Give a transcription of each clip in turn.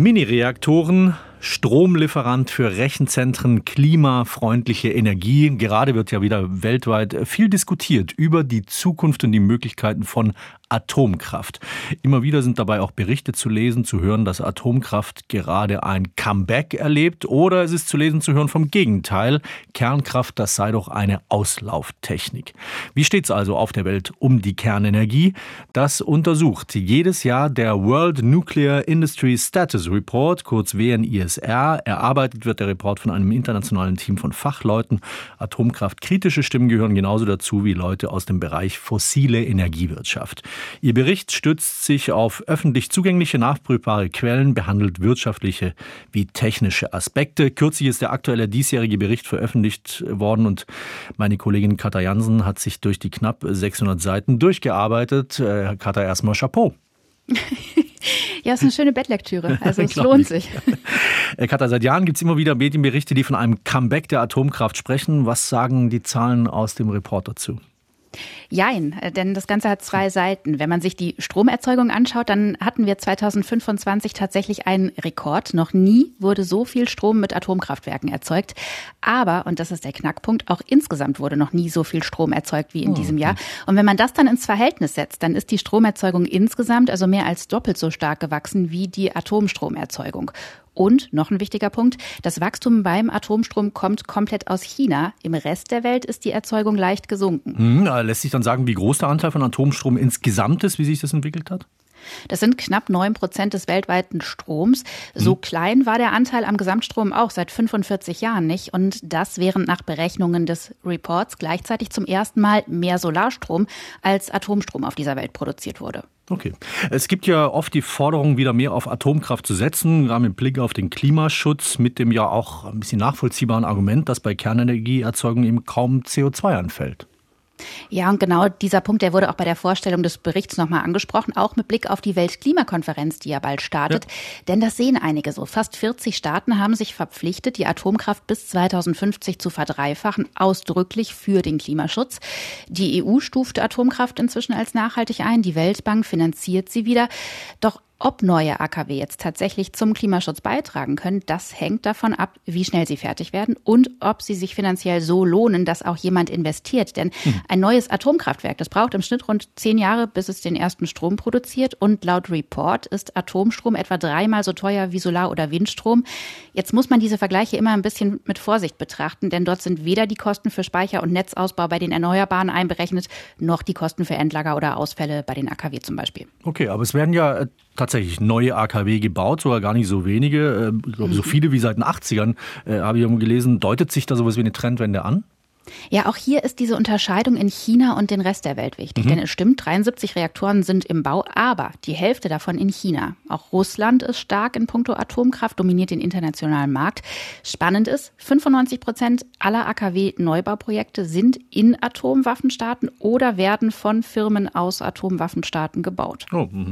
Mini-Reaktoren, Stromlieferant für Rechenzentren, klimafreundliche Energie. Gerade wird ja wieder weltweit viel diskutiert über die Zukunft und die Möglichkeiten von Atomkraft. Immer wieder sind dabei auch Berichte zu lesen, zu hören, dass Atomkraft gerade ein Comeback erlebt. Oder es ist zu lesen, zu hören vom Gegenteil. Kernkraft, das sei doch eine Auslauftechnik. Wie steht es also auf der Welt um die Kernenergie? Das untersucht jedes Jahr der World Nuclear Industry Status Report, kurz WNISR. Erarbeitet wird der Report von einem internationalen Team von Fachleuten. Atomkraftkritische Stimmen gehören genauso dazu wie Leute aus dem Bereich fossile Energiewirtschaft. Ihr Bericht stützt sich auf öffentlich zugängliche, nachprüfbare Quellen, behandelt wirtschaftliche wie technische Aspekte. Kürzlich ist der aktuelle diesjährige Bericht veröffentlicht worden und meine Kollegin Katja Jansen hat sich durch die knapp 600 Seiten durchgearbeitet. Katja, erstmal Chapeau. Ja, ist eine schöne Bettlektüre, also es lohnt sich. Katja, seit Jahren gibt es immer wieder Medienberichte, die von einem Comeback der Atomkraft sprechen. Was sagen die Zahlen aus dem Report dazu? Jein, denn das Ganze hat zwei Seiten. Wenn man sich die Stromerzeugung anschaut, dann hatten wir 2025 tatsächlich einen Rekord. Noch nie wurde so viel Strom mit Atomkraftwerken erzeugt. Aber, und das ist der Knackpunkt, auch insgesamt wurde noch nie so viel Strom erzeugt wie in diesem Jahr. Und wenn man das dann ins Verhältnis setzt, dann ist die Stromerzeugung insgesamt also mehr als doppelt so stark gewachsen wie die Atomstromerzeugung. Und noch ein wichtiger Punkt, das Wachstum beim Atomstrom kommt komplett aus China. Im Rest der Welt ist die Erzeugung leicht gesunken. Lässt sich dann sagen, wie groß der Anteil von Atomstrom insgesamt ist, wie sich das entwickelt hat? Das sind knapp 9% des weltweiten Stroms. So klein war der Anteil am Gesamtstrom auch seit 45 Jahren nicht. Und das während nach Berechnungen des Reports gleichzeitig zum ersten Mal mehr Solarstrom als Atomstrom auf dieser Welt produziert wurde. Okay. Es gibt ja oft die Forderung, wieder mehr auf Atomkraft zu setzen, gerade mit Blick auf den Klimaschutz, mit dem ja auch ein bisschen nachvollziehbaren Argument, dass bei Kernenergieerzeugung eben kaum CO2 anfällt. Ja, und genau dieser Punkt, der wurde auch bei der Vorstellung des Berichts nochmal angesprochen, auch mit Blick auf die Weltklimakonferenz, die ja bald startet. Ja. Denn das sehen einige so. Fast 40 Staaten haben sich verpflichtet, die Atomkraft bis 2050 zu verdreifachen, ausdrücklich für den Klimaschutz. Die EU stuft Atomkraft inzwischen als nachhaltig ein, die Weltbank finanziert sie wieder. Doch ob neue AKW jetzt tatsächlich zum Klimaschutz beitragen können, das hängt davon ab, wie schnell sie fertig werden und ob sie sich finanziell so lohnen, dass auch jemand investiert. Denn ein neues Atomkraftwerk, das braucht im Schnitt rund 10 Jahre, bis es den ersten Strom produziert. Und laut Report ist Atomstrom etwa 3-mal so teuer wie Solar- oder Windstrom. Jetzt muss man diese Vergleiche immer ein bisschen mit Vorsicht betrachten, denn dort sind weder die Kosten für Speicher- und Netzausbau bei den Erneuerbaren einberechnet, noch die Kosten für Endlager oder Ausfälle bei den AKW zum Beispiel. Okay, aber es werden ja tatsächlich neue AKW gebaut, sogar gar nicht so wenige, so viele wie seit den 80ern, habe ich gelesen. Deutet sich da sowas wie eine Trendwende an? Ja, auch hier ist diese Unterscheidung in China und den Rest der Welt wichtig. Denn es stimmt, 73 Reaktoren sind im Bau, aber die Hälfte davon in China. Auch Russland ist stark in puncto Atomkraft, dominiert den internationalen Markt. Spannend ist, 95% aller AKW-Neubauprojekte sind in Atomwaffenstaaten oder werden von Firmen aus Atomwaffenstaaten gebaut.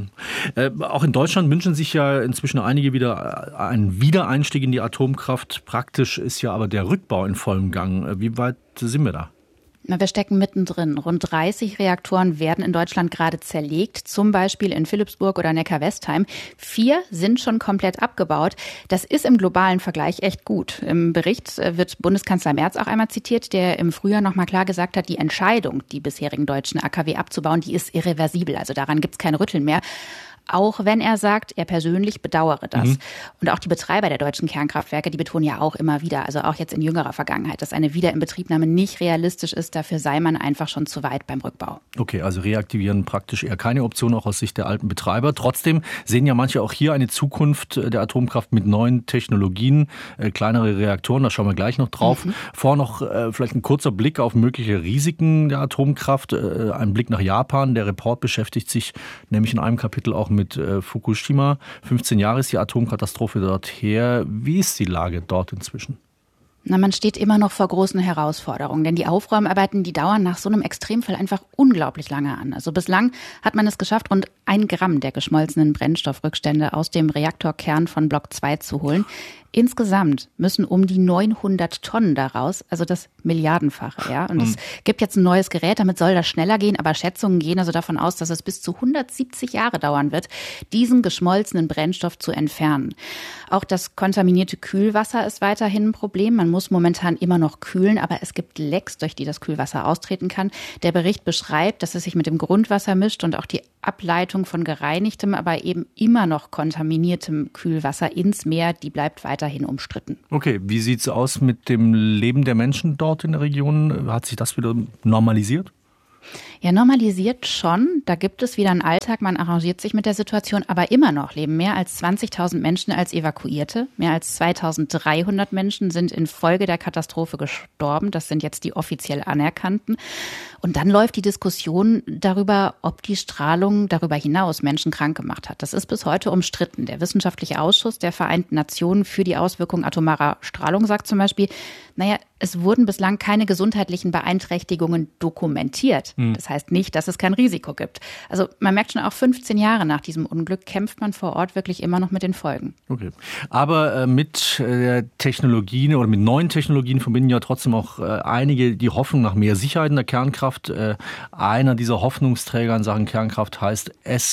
Auch in Deutschland wünschen sich ja inzwischen einige wieder einen Wiedereinstieg in die Atomkraft. Praktisch ist ja aber der Rückbau in vollem Gang. Wie weit sind wir da? Wir stecken mittendrin. Rund 30 Reaktoren werden in Deutschland gerade zerlegt, zum Beispiel in Philipsburg oder Neckar-Westheim. 4 sind schon komplett abgebaut. Das ist im globalen Vergleich echt gut. Im Bericht wird Bundeskanzler Merz auch einmal zitiert, der im Frühjahr noch mal klar gesagt hat, die Entscheidung, die bisherigen deutschen AKW abzubauen, die ist irreversibel. Also daran gibt es kein Rütteln mehr. Auch wenn er sagt, er persönlich bedauere das. Und auch die Betreiber der deutschen Kernkraftwerke, die betonen ja auch immer wieder, also auch jetzt in jüngerer Vergangenheit, dass eine Wiederinbetriebnahme nicht realistisch ist. Dafür sei man einfach schon zu weit beim Rückbau. Okay, also reaktivieren praktisch eher keine Option, auch aus Sicht der alten Betreiber. Trotzdem sehen ja manche auch hier eine Zukunft der Atomkraft mit neuen Technologien, kleinere Reaktoren, da schauen wir gleich noch drauf. Vorher noch vielleicht ein kurzer Blick auf mögliche Risiken der Atomkraft. Ein Blick nach Japan. Der Report beschäftigt sich nämlich in einem Kapitel auch mit Fukushima. 15 Jahre ist die Atomkatastrophe dort her. Wie ist die Lage dort inzwischen? Na, man steht immer noch vor großen Herausforderungen, denn die Aufräumarbeiten, die dauern nach so einem Extremfall einfach unglaublich lange an. Also bislang hat man es geschafft, rund 1 Gramm der geschmolzenen Brennstoffrückstände aus dem Reaktorkern von Block 2 zu holen. Insgesamt müssen um die 900 Tonnen daraus, also das Milliardenfache, ja. Und es gibt jetzt ein neues Gerät, damit soll das schneller gehen, aber Schätzungen gehen also davon aus, dass es bis zu 170 Jahre dauern wird, diesen geschmolzenen Brennstoff zu entfernen. Auch das kontaminierte Kühlwasser ist weiterhin ein Problem. Man muss momentan immer noch kühlen, aber es gibt Lecks, durch die das Kühlwasser austreten kann. Der Bericht beschreibt, dass es sich mit dem Grundwasser mischt und auch die Ableitung von gereinigtem, aber eben immer noch kontaminiertem Kühlwasser ins Meer, die bleibt weiterhin umstritten. Okay, wie sieht es aus mit dem Leben der Menschen dort in der Region? Hat sich das wieder normalisiert? Ja, normalisiert schon. Da gibt es wieder einen Alltag, man arrangiert sich mit der Situation, aber immer noch leben mehr als 20.000 Menschen als Evakuierte. Mehr als 2.300 Menschen sind infolge der Katastrophe gestorben. Das sind jetzt die offiziell anerkannten. Und dann läuft die Diskussion darüber, ob die Strahlung darüber hinaus Menschen krank gemacht hat. Das ist bis heute umstritten. Der Wissenschaftliche Ausschuss der Vereinten Nationen für die Auswirkungen atomarer Strahlung sagt zum Beispiel, es wurden bislang keine gesundheitlichen Beeinträchtigungen dokumentiert. Das heißt nicht, dass es kein Risiko gibt. Also man merkt schon, auch 15 Jahre nach diesem Unglück kämpft man vor Ort wirklich immer noch mit den Folgen. Okay. Aber mit Technologien oder mit neuen Technologien verbinden ja trotzdem auch einige die Hoffnung nach mehr Sicherheit in der Kernkraft. Einer dieser Hoffnungsträger in Sachen Kernkraft heißt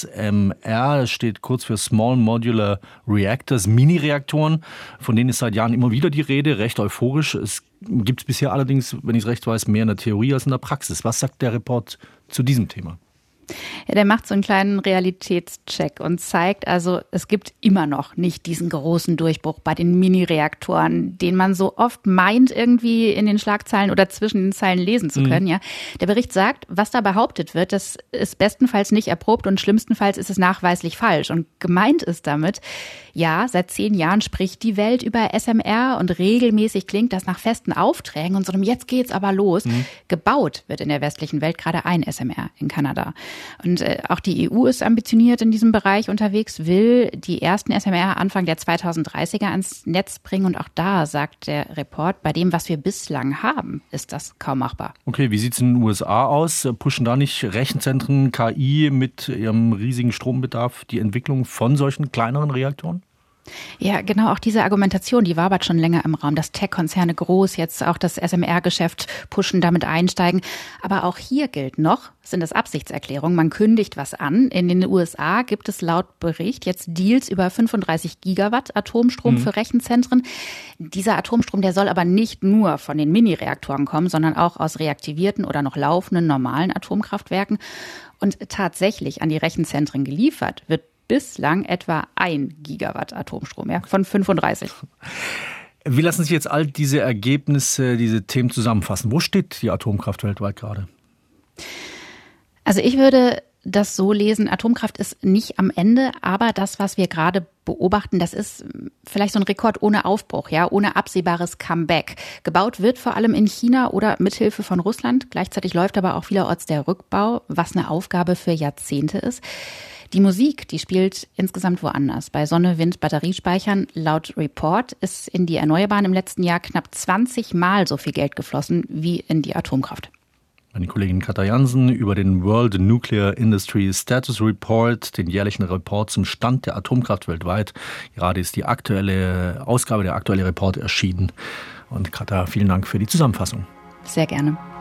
SMR. Das steht kurz für Small Modular Reactors, Mini-Reaktoren. Von denen ist seit Jahren immer wieder die Rede, recht euphorisch. Es gibt es bisher allerdings, wenn ich es recht weiß, mehr in der Theorie als in der Praxis. Was sagt der Report zu diesem Thema? Ja, der macht so einen kleinen Realitätscheck und zeigt also, es gibt immer noch nicht diesen großen Durchbruch bei den Mini-Reaktoren, den man so oft meint, irgendwie in den Schlagzeilen oder zwischen den Zeilen lesen zu können. Ja. Der Bericht sagt, was da behauptet wird, das ist bestenfalls nicht erprobt und schlimmstenfalls ist es nachweislich falsch. Und gemeint ist damit, ja, seit 10 Jahren spricht die Welt über SMR und regelmäßig klingt das nach festen Aufträgen und so einem jetzt geht's aber los. Gebaut wird in der westlichen Welt gerade ein SMR in Kanada. Und auch die EU ist ambitioniert in diesem Bereich unterwegs, will die ersten SMR Anfang der 2030er ans Netz bringen. Und auch da sagt der Report, bei dem, was wir bislang haben, ist das kaum machbar. Okay, wie sieht es in den USA aus? Pushen da nicht Rechenzentren, KI mit ihrem riesigen Strombedarf die Entwicklung von solchen kleineren Reaktoren? Ja, genau, auch diese Argumentation, die wabert schon länger im Raum, dass Tech-Konzerne groß jetzt auch das SMR-Geschäft pushen, damit einsteigen. Aber auch hier gilt noch, sind das Absichtserklärungen, man kündigt was an. In den USA gibt es laut Bericht jetzt Deals über 35 Gigawatt Atomstrom für Rechenzentren. Dieser Atomstrom, der soll aber nicht nur von den Mini-Reaktoren kommen, sondern auch aus reaktivierten oder noch laufenden normalen Atomkraftwerken. Und tatsächlich an die Rechenzentren geliefert wird bislang etwa 1 Gigawatt Atomstrom, ja, von 35. Wie lassen sich jetzt all diese Ergebnisse, diese Themen zusammenfassen? Wo steht die Atomkraft weltweit gerade? Also ich würde das so lesen, Atomkraft ist nicht am Ende, aber das, was wir gerade beobachten, das ist vielleicht so ein Rekord ohne Aufbruch, ja, ohne absehbares Comeback. Gebaut wird vor allem in China oder mithilfe von Russland. Gleichzeitig läuft aber auch vielerorts der Rückbau, was eine Aufgabe für Jahrzehnte ist. Die Musik, die spielt insgesamt woanders. Bei Sonne, Wind, Batteriespeichern. Laut Report ist in die Erneuerbaren im letzten Jahr knapp 20 Mal so viel Geld geflossen wie in die Atomkraft. Meine Kollegin Katja Jansen über den World Nuclear Industry Status Report, den jährlichen Report zum Stand der Atomkraft weltweit. Gerade ist die aktuelle Ausgabe, der aktuelle Report erschienen. Und Katja, vielen Dank für die Zusammenfassung. Sehr gerne.